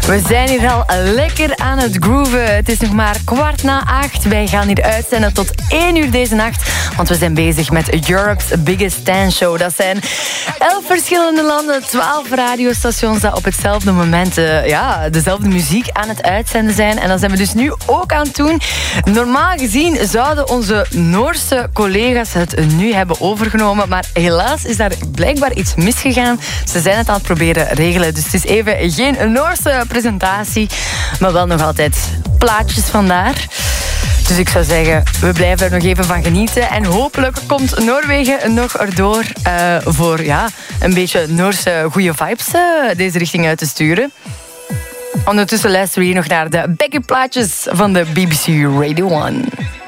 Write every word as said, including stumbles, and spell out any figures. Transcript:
We zijn hier al lekker aan het grooven. Het is nog maar kwart na acht. Wij gaan hier uitzenden tot één uur deze nacht. Want we zijn bezig met Europe's Biggest Dance Show. Dat zijn elf verschillende landen, twaalf radiostations dat op hetzelfde moment uh, ja, dezelfde muziek aan het uitzenden zijn. En dat zijn we dus nu ook aan het doen. Normaal gezien zouden onze Noorse collega's het nu hebben overgenomen. Maar helaas is daar blijkbaar iets misgegaan. Ze zijn het aan het proberen regelen. Dus het is even geen Noorse presentatie, maar wel nog altijd plaatjes vandaar. Dus ik zou zeggen, we blijven er nog even van genieten. En hopelijk komt Noorwegen nog erdoor uh, voor ja, een beetje Noorse goede vibes uh, deze richting uit te sturen. Ondertussen luisteren we hier nog naar de backup plaatjes van de B B C Radio one.